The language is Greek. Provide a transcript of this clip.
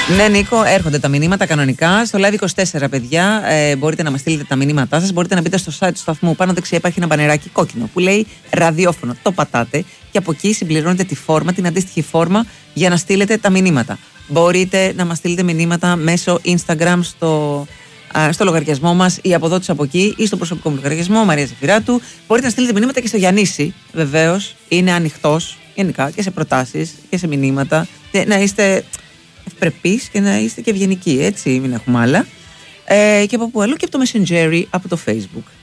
Ναι, Νίκο, έρχονται τα μηνύματα κανονικά. Στο Live 24, παιδιά, μπορείτε να μας στείλετε τα μηνύματά σας. Μπορείτε να μπείτε στο site του σταθμού. Πάνω δεξιά υπάρχει ένα μπανεράκι κόκκινο που λέει ραδιόφωνο. Το πατάτε και από εκεί συμπληρώνετε τη φόρμα, την αντίστοιχη φόρμα για να στείλετε τα μηνύματα. Μπορείτε να μας στείλετε μηνύματα μέσω Instagram στο λογαριασμό μας ή από εδώ τους από εκεί ή στο προσωπικό μου λογαριασμό, Μαρία Ζεφυράτου. Μπορείτε να στείλετε μηνύματα και στο Γιαννίση, βεβαίως. Είναι ανοιχτός γενικά και σε προτάσεις και σε μηνύματα. Και να είστε ευπρεπείς και να είστε και ευγενικοί, έτσι, μην έχουμε άλλα. Και από πού αλλού και από το Messenger, από το Facebook.